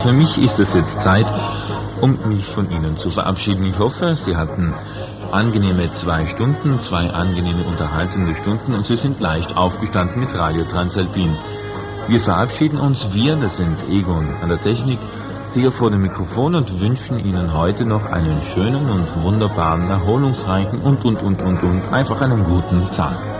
Für mich ist es jetzt Zeit, um mich von Ihnen zu verabschieden. Ich hoffe, Sie hatten angenehme 2 Stunden, 2 angenehme unterhaltende Stunden und Sie sind leicht aufgestanden mit Radio Transalpin. Wir verabschieden uns, das sind Egon an der Technik, Theo vor dem Mikrofon und wünschen Ihnen heute noch einen schönen und wunderbaren, erholungsreichen und einfach einen guten Tag.